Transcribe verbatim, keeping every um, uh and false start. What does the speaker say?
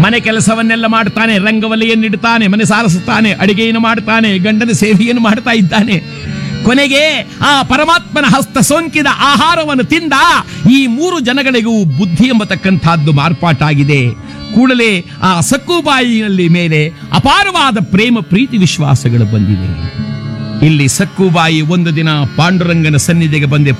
ಮನೆ ಕೆಲಸವನ್ನೆಲ್ಲ ಮಾಡ್ತಾನೆ, ರಂಗವಲ್ಲಿಯನ್ನಿಡ್ತಾನೆ, ಮನೆ ಸಾರಿಸುತ್ತಾನೆ, ಅಡಿಗೆಯನ್ನು ಮಾಡ್ತಾನೆ, ಗಂಡನ ಸೇವೆಯನ್ನು ಮಾಡ್ತಾ ಇದ್ದಾನೆ. ಕೊನೆಗೆ ಆ ಪರಮಾತ್ಮನ ಹಸ್ತ ಸೋಂಕಿದ ಆಹಾರವನ್ನು ತಿಂದ ಈ ಮೂರು ಜನಗಳಿಗೂ ಬುದ್ಧಿ ಎಂಬತಕ್ಕಂಥದ್ದು ಮಾರ್ಪಾಟಾಗಿದೆ. ಕೂಡಲೇ ಆ ಸಕ್ಕುಬಾಯಿಯಲ್ಲಿ ಮೇಲೆ ಅಪಾರವಾದ ಪ್ರೇಮ ಪ್ರೀತಿ ವಿಶ್ವಾಸಗಳು ಬಂದಿದೆ. ಇಲ್ಲಿ ಸಕ್ಕುಬಾಯಿ ಒಂದು ದಿನ ಪಾಂಡುರಂಗನ ಸನ್ನಿಧಿಗೆ ಬಂದೆ.